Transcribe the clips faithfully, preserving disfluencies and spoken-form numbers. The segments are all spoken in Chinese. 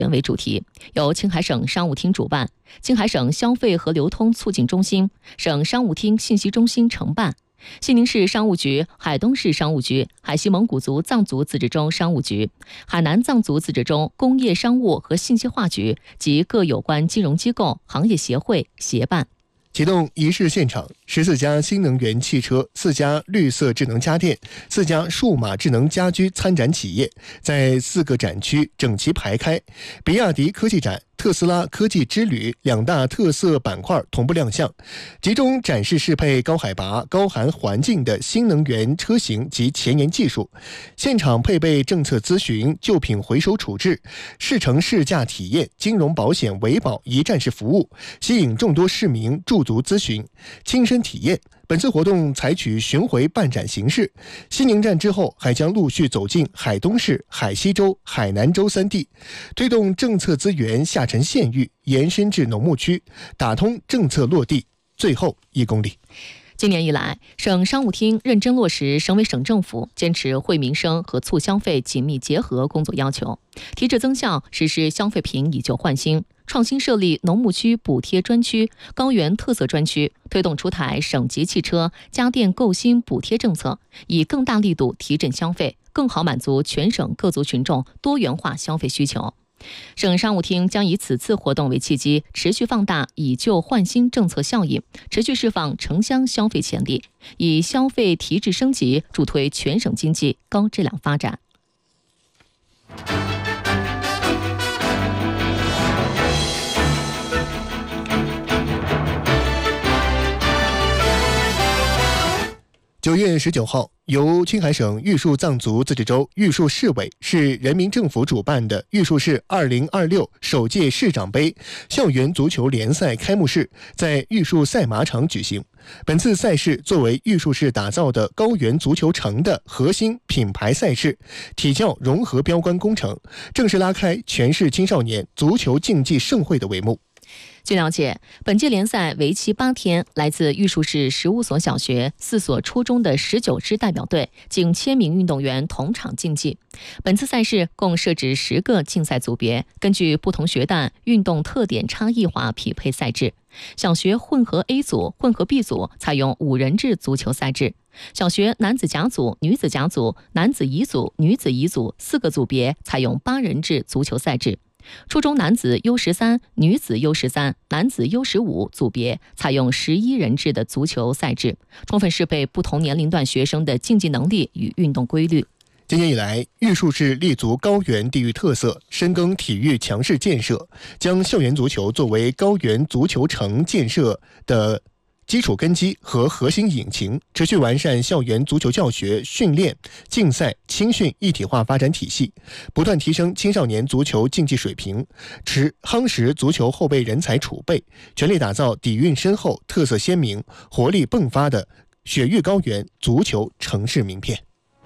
为主题，由青海省商务厅主办，青海省消费和流通促进中心、省商务厅信息中心承办，西宁市商务局、海东市商务局、海西蒙古族藏族自治州商务局、海南藏族自治州工业商务和信息化局及各有关金融机构、行业协会协办。 启动仪式现场，十四家新能源汽车、四家绿色智能家电、四家数码智能家居参展企业在四个展区整齐排开。比亚迪科技展、特斯拉科技之旅两大特色板块同步亮相，集中展示适配高海拔、高寒环境的新能源车型及前沿技术。现场配备政策咨询、旧品回收处置、试乘试驾体验、金融保险维保一站式服务，吸引众多市民驻足咨询、亲身体验。本次活动采取巡回办展形式，西宁站之后还将陆续走进海东市、海西州、海南州三地，推动政策资源下沉县域，延伸至农牧区，打通政策落地最后一公里。 今年以来，省商务厅认真落实省委省政府坚持惠民生和促消费紧密结合工作要求，提质增效，实施消费品以旧换新，创新设立农牧区补贴专区、高原特色专区，推动出台省级汽车、家电购新补贴政策，以更大力度提振消费，更好满足全省各族群众多元化消费需求。省商务厅将以此次活动为契机，持续放大以旧换新政策效应，持续释放城乡消费潜力，以消费提质升级助推全省经济高质量发展。 九月十九号，由青海省玉树藏族自治州玉树市委市人民政府主办的玉树市二零二六首届市长杯校园足球联赛开幕式在玉树赛马场举行。本次赛事作为玉树市打造的高原足球城的核心品牌赛事，体教融合标杆工程，正式拉开全市青少年足球竞技盛会的帷幕。 据了解，本届联赛为期八天，来自玉树市十五所小学、四所初中的十九支代表队，近千名运动员同场竞技。本次赛事共设置十个竞赛组别，根据不同学段运动特点差异化匹配赛制。小学混合 A 组、混合 B 组采用五人制足球赛制；小学男子甲组、女子甲组、男子乙组、女子乙组四个组别采用八人制足球赛制。初中男子 U 十三、女子 U 十三、男子 U 十五组别采用十一人制的足球赛制，充分适配不同年龄段学生的竞技能力与运动规律。 今年以来，玉树市立足高原地域特色，深耕体育强势建设，将校园足球作为高原足球城建设的基础根基和核心引擎，持续完善校园足球教学、训练、竞赛、青训一体化发展体系，不断提升青少年足球竞技水平，持夯实足球后备人才储备，全力打造底蕴深厚、特色鲜明、活力迸发的雪域高原足球城市名片。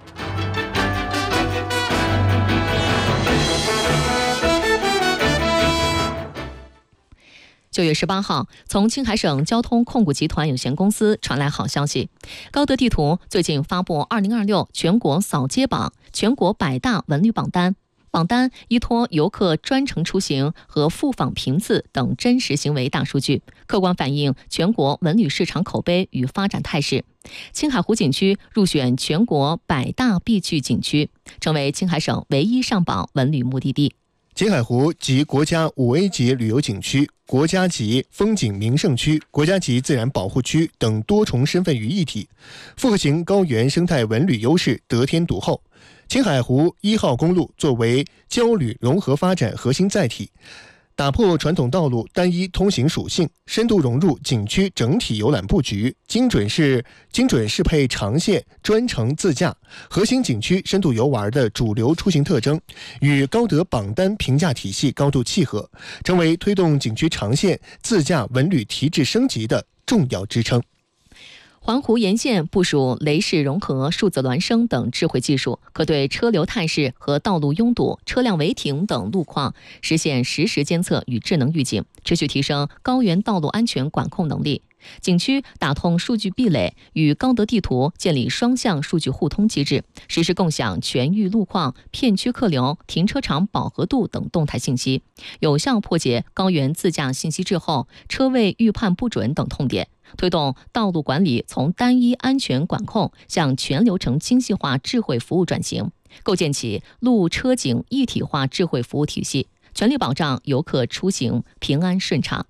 九月十八号，从青海省交通控股集团有限公司传来好消息，高德地图最近发布二零二六全国扫街榜全国百大文旅榜单。榜单依托游客专程出行和赴访频次等真实行为大数据，客观反映全国文旅市场口碑与发展态势。青海湖景区入选全国百大必去景区，成为青海省唯一上榜文旅目的地。 青海湖集国家五 A 级旅游景区、国家级风景名胜区、国家级自然保护区等多重身份于一体，复合型高原生态文旅优势得天独厚。青海湖一号公路作为交旅融合发展核心载体，打破传统道路单一通行属性，深度融入景区整体游览布局，精准是精准适配长线专程自驾核心景区深度游玩的主流出行特征，与高德榜单评价体系高度契合，成为推动景区长线自驾文旅提质升级的重要支撑。 环湖沿线部署雷氏融合、数字孪生等智慧技术，可对车流态势和道路拥堵、车辆违停等路况实现实时监测与智能预警，持续提升高原道路安全管控能力。 景区打通数据壁垒，与高德地图建立双向数据互通机制，实时共享全域路况、片区客流、停车场饱和度等动态信息，有效破解高原自驾信息滞后、车位预判不准等痛点，推动道路管理从单一安全管控向全流程精细化智慧服务转型，构建起路车景一体化智慧服务体系，全力保障游客出行平安顺畅。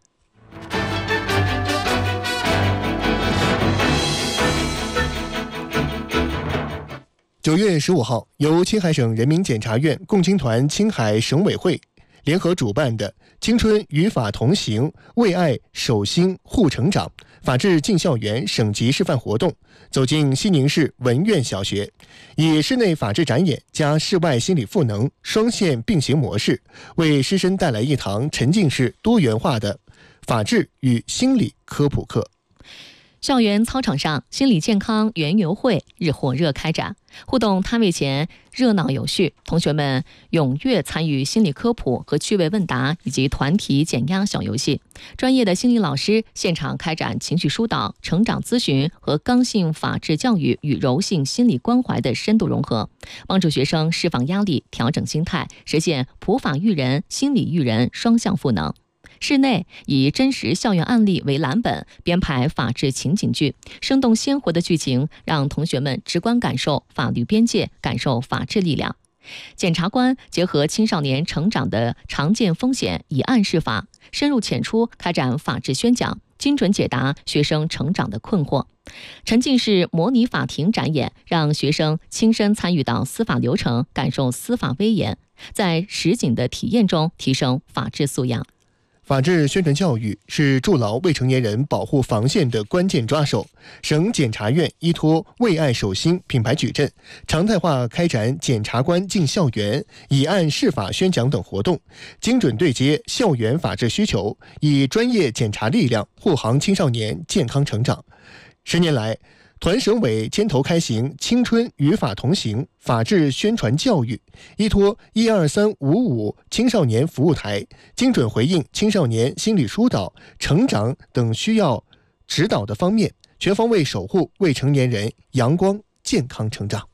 九月十五号，由青海省人民检察院共青团青海省委会联合主办的青春与法同行，为爱守心护成长法治进校园省级示范活动走进西宁市文苑小学，以室内法治展演加室外心理赋能双线并行模式，为师生带来一堂沉浸式多元化的法治与心理科普课。 校园操场上，心理健康园游会日火热开展，互动摊位前热闹有序，同学们踊跃参与心理科普和趣味问答以及团体减压小游戏。专业的心理老师现场开展情绪疏导、成长咨询和刚性法治教育与柔性心理关怀的深度融合，帮助学生释放压力、调整心态，实现普法育人、心理育人双向赋能。室内以真实校园案例为蓝本，编排法治情景剧，生动鲜活的剧情让同学们直观感受法律边界，感受法治力量。检察官结合青少年成长的常见风险，以案释法，深入浅出开展法治宣讲，精准解答学生成长的困惑。沉浸式模拟法庭展演，让学生亲身参与到司法流程，感受司法威严，在实景的体验中提升法治素养。 法治宣传教育是筑牢未成年人保护防线的关键抓手。省检察院依托为爱守心品牌矩阵，常态化开展检察官进校园、以案释法宣讲等活动，精准对接校园法治需求，以专业检察力量护航青少年健康成长。十年来，团省委牵头开行青春与法同行法治宣传教育，依托一二三五五青少年服务台，精准回应青少年心理疏导、成长等需要指导的方面，全方位守护未成年人阳光健康成长。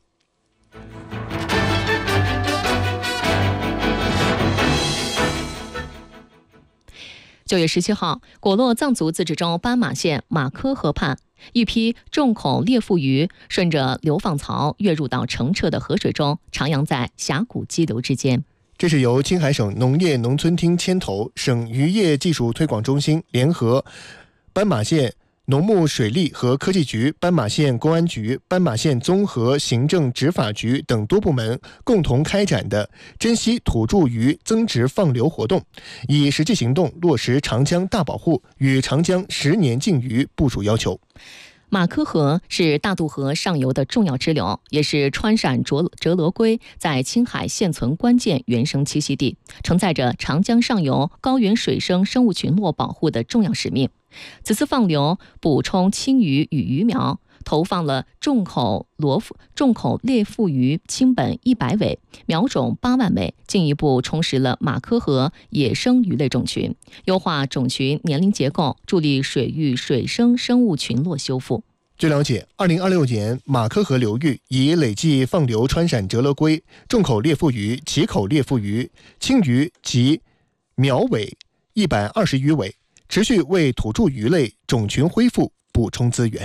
九月十七号，果洛藏族自治州斑马县马科河畔，一批重口猎腹鱼顺着流放槽跃入到澄澈的河水中，徜徉在峡谷激流之间。 这是由青海省农业农村厅牵头，省渔业技术推广中心联合斑马县农牧水利和科技局、斑马县公安局、斑马县综合行政执法局等多部门共同开展的珍稀土著鱼增值放流活动，以实际行动落实长江大保护与长江十年禁渔部署要求。 马科河是大渡河上游的重要支流，也是川陕折折罗龟在青海现存关键原生栖息地，承载着长江上游高原水生生物群落保护的重要使命。此次放流补充青鱼与鱼苗，投放了重口螺重口猎腹鱼青本一百尾，苗种八万尾，进一步充实了马科河野生鱼类种群，优化种群年龄结构，助力水域水生生物群落修复。 据了解，二零二六年马科河流域已累计放流川陕折罗龟、重口猎腹鱼、奇口猎腹鱼、青鱼及苗尾一百二十余尾，持续为土著鱼类种群恢复补充资源。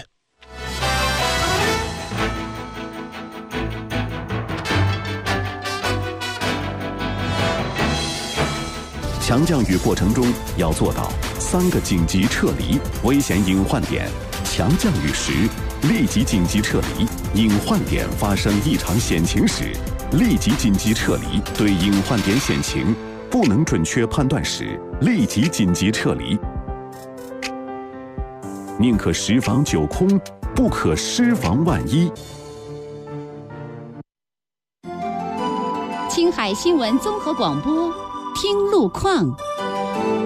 强降雨过程中要做到三个紧急撤离危险隐患点。强降雨时，立即紧急撤离；隐患点发生异常险情时，立即紧急撤离。对隐患点险情不能准确判断时，立即紧急撤离。宁可十防九空，不可失防万一。 青海新闻综合广播，听路况。